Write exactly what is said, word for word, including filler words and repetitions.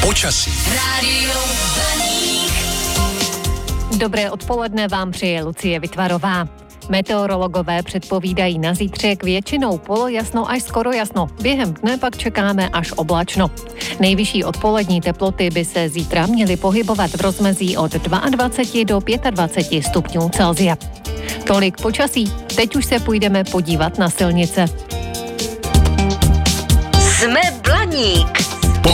Počasí. Rádio Blaník. Dobré odpoledne vám přeje Lucie Vytvarová. Meteorologové předpovídají na zítřek většinou polojasno až skoro jasno. Během dne pak čekáme až oblačno. Nejvyšší odpolední teploty by se zítra měly pohybovat v rozmezí od dvacet dva do dvacet pět stupňů Celsia. Tolik počasí, teď už se půjdeme podívat na silnice. Jsme Blaník.